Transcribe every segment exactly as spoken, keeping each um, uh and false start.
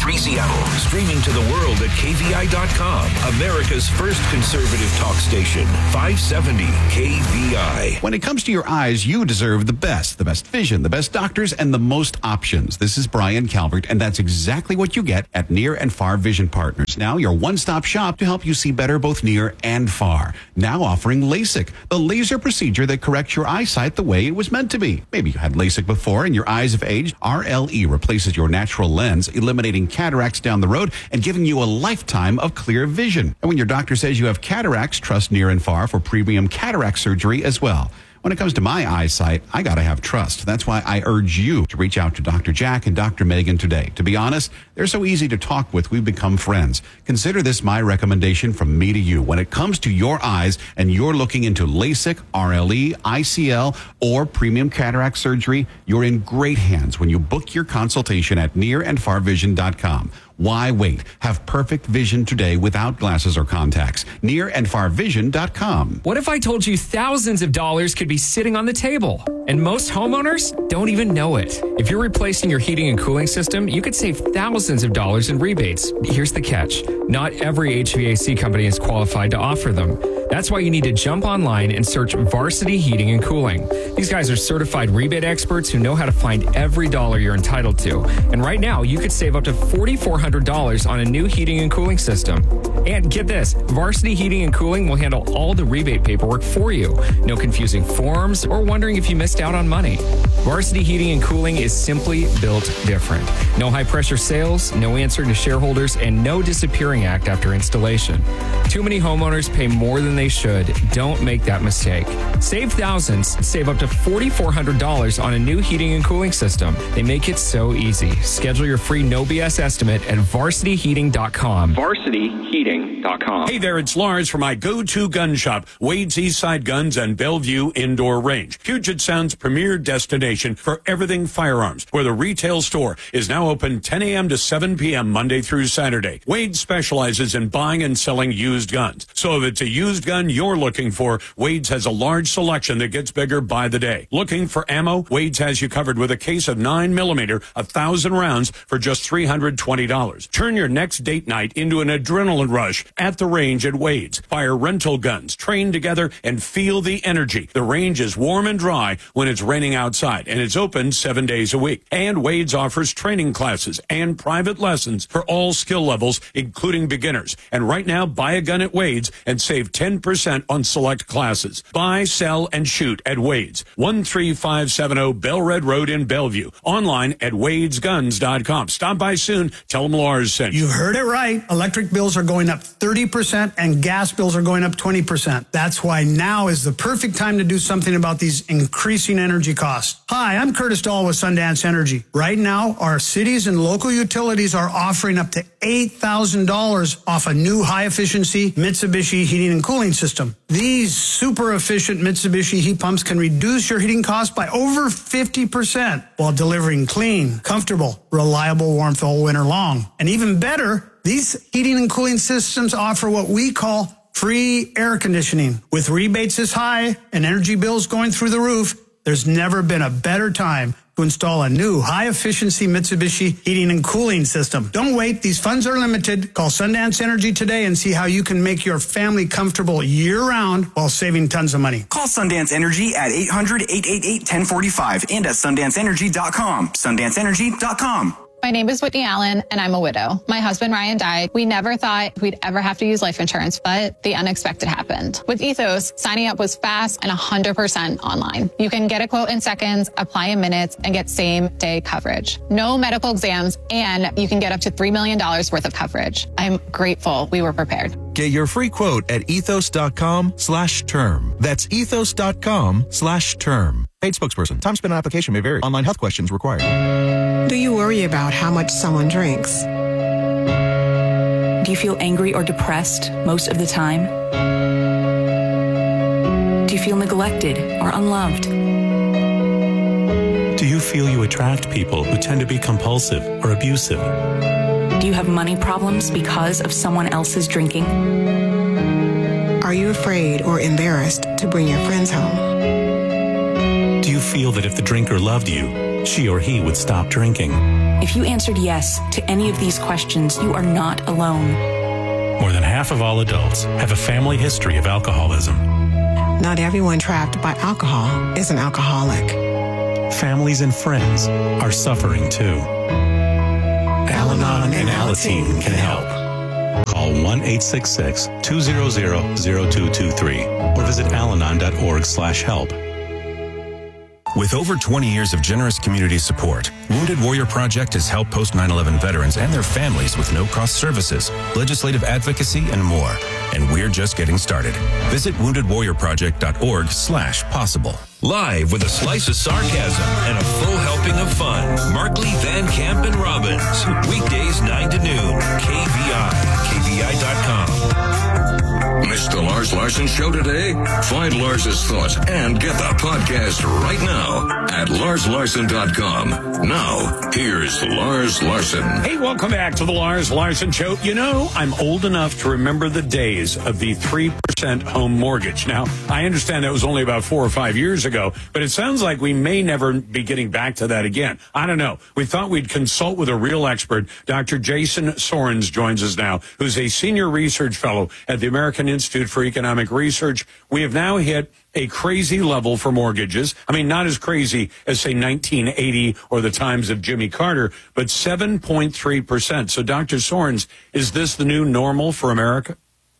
three Seattle. Streaming to the world at K V I dot com. America's first conservative talk station. five seventy K V I. When it comes to your eyes, you deserve the best. The best vision, the best doctors, and the most options. This is Brian Calvert, and that's exactly what you get at Near and Far Vision Partners. Now your one-stop shop to help you see better both near and far. Now offering LASIK, the laser procedure that corrects your eyesight the way it was meant to be. Maybe you had LASIK before and your eyes have aged. R L E replaces your natural lens, eliminating cataracts down the road and giving you a lifetime of clear vision. And when your doctor says you have cataracts, trust Near and Far for premium cataract surgery as well. When it comes to my eyesight, I gotta have trust. That's why I urge you to reach out to Doctor Jack and Doctor Megan today. To be honest, they're so easy to talk with, we've become friends. Consider this my recommendation from me to you. When it comes to your eyes and you're looking into LASIK, R L E, I C L, or premium cataract surgery, you're in great hands when you book your consultation at near and far vision dot com. Why wait? Have perfect vision today without glasses or contacts. near and far vision dot com. What if I told you thousands of dollars could be sitting on the table? And most homeowners don't even know it. If you're replacing your heating and cooling system, you could save thousands of dollars in rebates. Here's the catch. Not every H V A C company is qualified to offer them. That's why you need to jump online and search Varsity Heating and Cooling. These guys are certified rebate experts who know how to find every dollar you're entitled to. And right now, you could save up to four thousand four hundred dollars on a new heating and cooling system. And get this, Varsity Heating and Cooling will handle all the rebate paperwork for you. No confusing forms or wondering if you missed out on money. Varsity Heating and Cooling is simply built different. No high-pressure sales, no answer to shareholders, and no disappearing act after installation. Too many homeowners pay more than they should. Don't make that mistake. Save thousands. Save up to four thousand four hundred dollars on a new heating and cooling system. They make it so easy. Schedule your free no B S estimate at varsity heating dot com. varsity heating dot com. Hey there, it's Lars for my go-to gun shop, Wade's Eastside Guns and Bellevue Indoor Range. Puget Sound's premier destination for everything firearms, where the retail store is now open ten a.m. to seven p.m. Monday through Saturday. Wade specializes in buying and selling used guns. So if it's a used gun you're looking for, Wade's has a large selection that gets bigger by the day. Looking for ammo? Wade's has you covered with a case of nine millimeter, one thousand rounds for just three hundred twenty dollars. Turn your next date night into an adrenaline rush at the range at Wade's. Fire rental guns, train together, and feel the energy. The range is warm and dry when it's raining outside, and it's open seven days a week. And Wade's offers training classes and private lessons for all skill levels, including beginners. And right now, buy a gun at Wade's and save ten percent on select classes. Buy, sell, and shoot at Wade's. one three five seven zero Bellred Road in Bellevue. Online at wades guns dot com. Stop by soon. Tell them Lars sent you. You heard it right. Electric bills are going up thirty percent and gas bills are going up twenty percent. That's why now is the perfect time to do something about these increasing energy costs. Hi, I'm Curtis Dahl with Sundance Energy. Right now, our cities and local utilities are offering up to eight thousand dollars off a new high-efficiency Mitsubishi heating and cooling system. These super efficient Mitsubishi heat pumps can reduce your heating costs by over fifty percent while delivering clean, comfortable, reliable warmth all winter long. And even better, these heating and cooling systems offer what we call free air conditioning. With rebates this high and energy bills going through the roof, there's never been a better time to install a new high-efficiency Mitsubishi heating and cooling system. Don't wait. These funds are limited. Call Sundance Energy today and see how you can make your family comfortable year-round while saving tons of money. Call Sundance Energy at eight hundred, eight eight eight, one zero four five and at sundance energy dot com. sundance energy dot com. My name is Whitney Allen, and I'm a widow. My husband, Ryan, died. We never thought we'd ever have to use life insurance, but the unexpected happened. With Ethos, signing up was fast and one hundred percent online. You can get a quote in seconds, apply in minutes, and get same-day coverage. No medical exams, and you can get up to three million dollars worth of coverage. I'm grateful we were prepared. Get your free quote at ethos.com slash term. That's ethos.com slash term. Paid spokesperson. Time spent on application may vary. Online health questions required. Do you worry about how much someone drinks? Do you feel angry or depressed most of the time? Do you feel neglected or unloved? Do you feel you attract people who tend to be compulsive or abusive? Do you have money problems because of someone else's drinking? Are you afraid or embarrassed to bring your friends home? Do you feel that if the drinker loved you, she or he would stop drinking? If you answered yes to any of these questions, you are not alone. More than half of all adults have a family history of alcoholism. Not everyone trapped by alcohol is an alcoholic. Families and friends are suffering too. Al-Anon and Alateen can help. Call one eight six six, two zero zero, zero two two three or visit alanon dot org slash help. With over twenty years of generous community support, Wounded Warrior Project has helped post nine eleven veterans and their families with no-cost services, legislative advocacy, and more. And we're just getting started. Visit wounded warrior project dot org slash possible. Live with a slice of sarcasm and a full helping of fun, Markley, Van Camp, and Robbins. Weekdays nine to noon, K V I, K V I dot com. Missed the Lars Larson Show today? Find Lars's thoughts and get the podcast right now at lars larson dot com. Now, here's Lars Larson. Hey, welcome back to the Lars Larson Show. You know, I'm old enough to remember the days of the three percent home mortgage. Now, I understand that was only about four or five years ago, but it sounds like we may never be getting back to that again. I don't know. We thought we'd consult with a real expert. Doctor Jason Sorens joins us now, who's a senior research fellow at the American Institute for Economic Research. We have now hit a crazy level for mortgages. I mean, not as crazy as, say, nineteen eighty or the times of Jimmy Carter, but seven point three percent. So, Doctor Sorens, is this the new normal for America?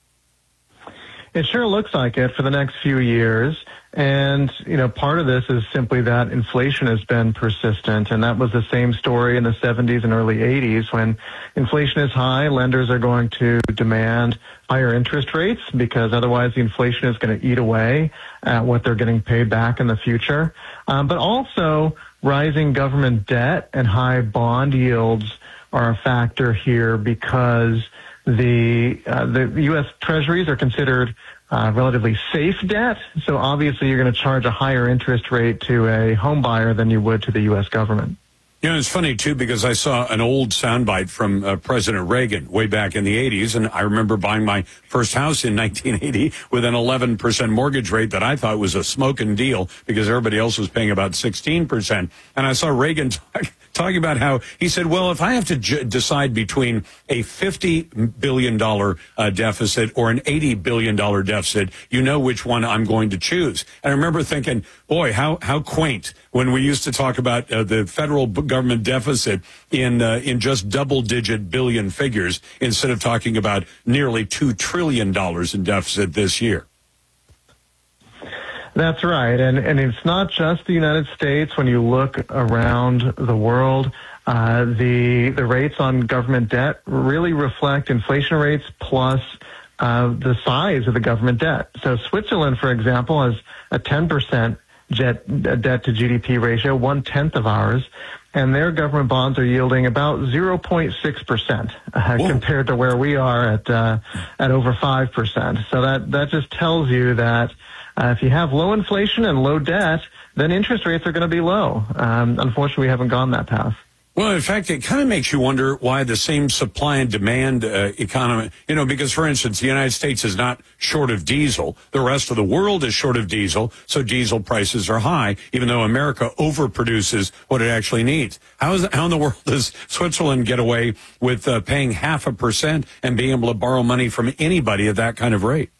It sure looks like it for the next few years. And, you know, part of this is simply that inflation has been persistent. And that was the same story in the seventies and early eighties. When inflation is high, lenders are going to demand higher interest rates because otherwise the inflation is going to eat away at what they're getting paid back in the future. Um, but also rising government debt and high bond yields are a factor here because the uh, the U S Treasuries are considered uh, relatively safe debt. So obviously you're going to charge a higher interest rate to a home buyer than you would to the U S government. You know, it's funny, too, because I saw an old soundbite from uh, President Reagan way back in the eighties, and I remember buying my first house in nineteen eighty with an eleven percent mortgage rate that I thought was a smoking deal because everybody else was paying about sixteen percent. And I saw Reagan talk, talking about how he said, well, if I have to j- decide between a fifty billion dollars uh, deficit or an eighty billion dollars deficit, you know which one I'm going to choose. And I remember thinking, boy, how, how quaint when we used to talk about uh, the federal government deficit in uh, in just double-digit billion figures instead of talking about nearly two trillion dollars in deficit this year. That's right. And, and it's not just the United States. When you look around the world, uh, the the rates on government debt really reflect inflation rates plus uh, the size of the government debt. So Switzerland, for example, has a ten percent jet, debt to G D P ratio, one-tenth of ours, and their government bonds are yielding about zero point six percent uh, compared to where we are at uh, at over five percent. So that, that just tells you that uh, if you have low inflation and low debt, then interest rates are going to be low. Um, unfortunately, we haven't gone that path. Well, in fact, it kind of makes you wonder why the same supply and demand uh, economy, you know, because, for instance, the United States is not short of diesel. The rest of the world is short of diesel, so diesel prices are high, even though America overproduces what it actually needs. How, is, how in the world does Switzerland get away with uh, paying half a percent and being able to borrow money from anybody at that kind of rate?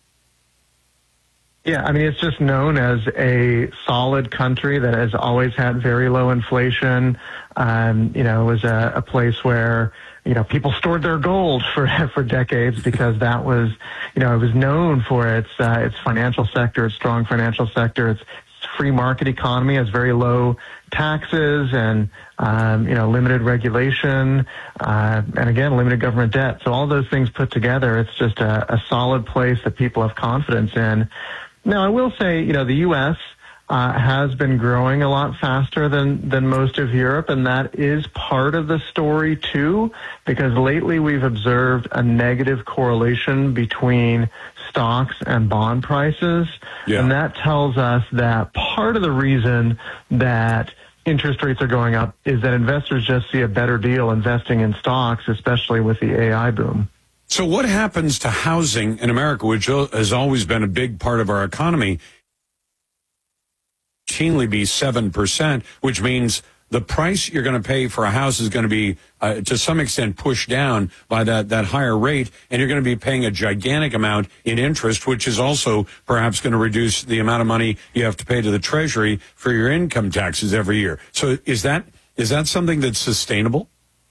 Yeah, I mean, it's just known as a solid country that has always had very low inflation. Um, you know, it was a, a place where, you know, people stored their gold for for decades because that was, you know, it was known for its uh, its financial sector, its strong financial sector, its free market economy, has very low taxes and, um, you know, limited regulation, uh, and again, limited government debt. So all those things put together, it's just a, a solid place that people have confidence in. Now, I will say, you know, the U S uh, has been growing a lot faster than, than most of Europe, and that is part of the story, too, because lately we've observed a negative correlation between stocks and bond prices, yeah. And that tells us that part of the reason that interest rates are going up is that investors just see a better deal investing in stocks, especially with the A I boom. So what happens to housing in America, which has always been a big part of our economy? Routinely be seven percent, which means the price you're going to pay for a house is going to be, uh, to some extent, pushed down by that, that higher rate, and you're going to be paying a gigantic amount in interest, which is also perhaps going to reduce the amount of money you have to pay to the Treasury for your income taxes every year. So is that is that something that's sustainable?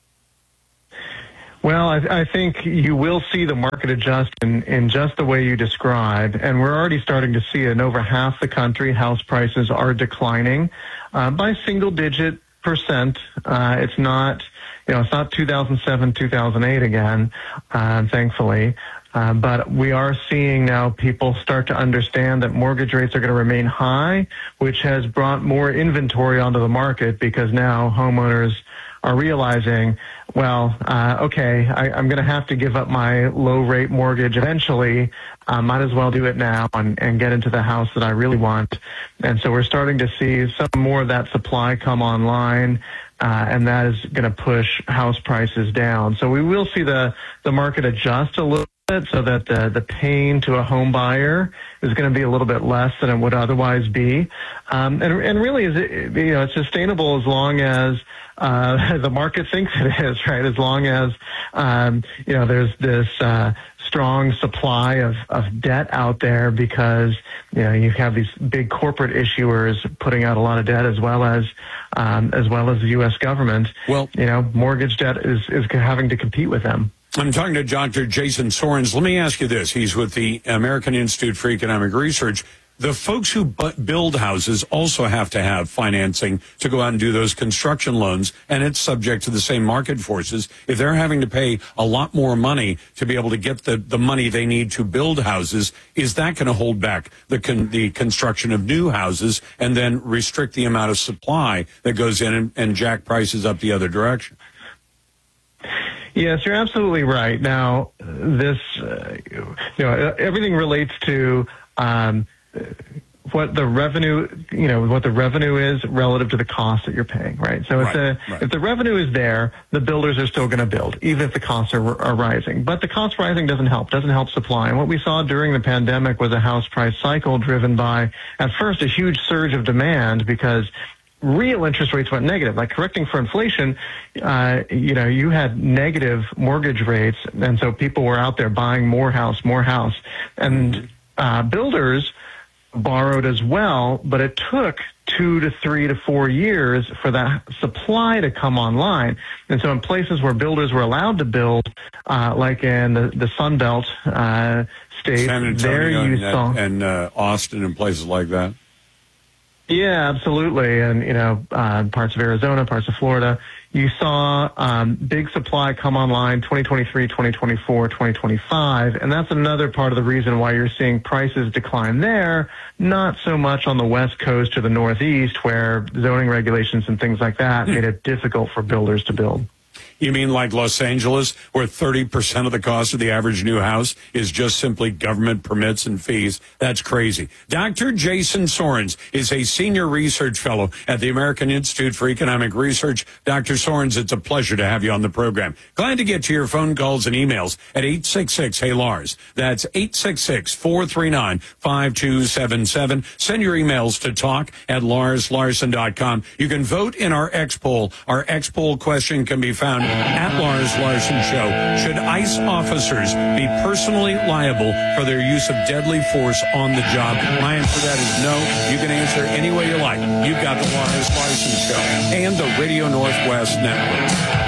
Well, I, I think you will see the market adjust in, in just the way you describe, and we're already starting to see it in over half the country. House prices are declining uh, by single-digit percent. Uh, it's not, you know, it's not two thousand seven, two thousand eight again, uh, thankfully. Uh, but we are seeing now people start to understand that mortgage rates are going to remain high, which has brought more inventory onto the market because now homeowners are realizing, well, uh, okay, I, I'm going to have to give up my low rate mortgage eventually. I might as well do it now and, and get into the house that I really want. And so we're starting to see some more of that supply come online. Uh, and that is going to push house prices down. So we will see the, the market adjust a little bit so that the, the pain to a home buyer is going to be a little bit less than it would otherwise be. Um, and, and really, is it, you know, it's sustainable as long as uh, the market thinks it is, right? As long as, um, you know, there's this uh, strong supply of, of debt out there because, you know, you have these big corporate issuers putting out a lot of debt as well as um, as well as the U S government. Well, you know, mortgage debt is, is having to compete with them. I'm talking to Doctor Jason Sorens. Let me ask you this. He's with the American Institute for Economic Research. The folks who bu- build houses also have to have financing to go out and do those construction loans, and it's subject to the same market forces. If they're having to pay a lot more money to be able to get the, the money they need to build houses, is that going to hold back the con- the construction of new houses and then restrict the amount of supply that goes in and, and jack prices up the other direction? Yes, you're absolutely right. Now, this, uh, you know, everything relates to um, what the revenue, you know, what the revenue is relative to the cost that you're paying, right? So right, if the right. if the revenue is there, the builders are still going to build, even if the costs are, are rising. But the cost rising doesn't help, doesn't help supply. And what we saw during the pandemic was a house price cycle driven by, at first, a huge surge of demand because real interest rates went negative. Like correcting for inflation, uh, you know, you had negative mortgage rates, and so people were out there buying more house, more house. And uh, builders borrowed as well, but it took two to three to four years for that supply to come online. And so in places where builders were allowed to build, uh, like in the, the Sun Belt uh, states, San Antonio there you and, saw... and uh, Austin and places like that. Yeah, absolutely. And, you know, uh, parts of Arizona, parts of Florida, you saw um, big supply come online twenty twenty-three, twenty twenty-four, twenty twenty-five. And that's another part of the reason why you're seeing prices decline there, not so much on the West Coast or the Northeast, where zoning regulations and things like that made it difficult for builders to build. You mean like Los Angeles, where thirty percent of the cost of the average new house is just simply government permits and fees? That's crazy. Doctor Jason Sorens is a senior research fellow at the American Institute for Economic Research. Doctor Sorens, it's a pleasure to have you on the program. Glad to get to your phone calls and emails at eight six six, hey Lars. That's eight six six, four three nine, five two seven seven. Send your emails to talk at lars larson dot com. You can vote in our X poll. Our X poll question can be found at Lars Larson Show. Should ICE officers be personally liable for their use of deadly force on the job? My answer to that is no. You can answer any way you like. You've got the Lars Larson Show and the Radio Northwest Network.